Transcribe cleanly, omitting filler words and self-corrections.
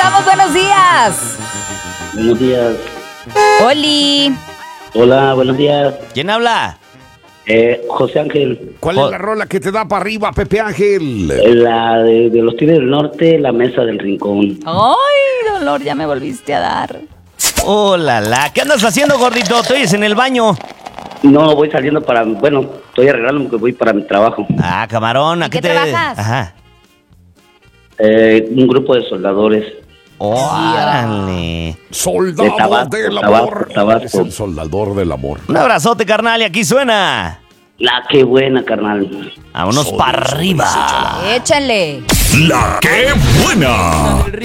hablamos? Buenos días. Buenos días. Oli. Hola, buenos días. ¿Quién habla? José Ángel. ¿Cuál es la rola que te da para arriba, Pepe Ángel? La de los Tigres del Norte, la Mesa del Rincón. Ay, dolor, ya me volviste a dar. Hola, ¿qué andas haciendo, gordito? ¿Te oyes en el baño? No, voy saliendo estoy arreglando porque voy para mi trabajo. Ah, camarón, ¿a ¿Y qué qué te...? trabajas? Ajá. Un grupo de soldadores. Órale. Soldado De Tabasco, del amor. Tabasco. Es el soldador del amor. Un abrazote, carnal, y aquí suena. La que buena, carnal. Vámonos para arriba. Échenle. La que buena.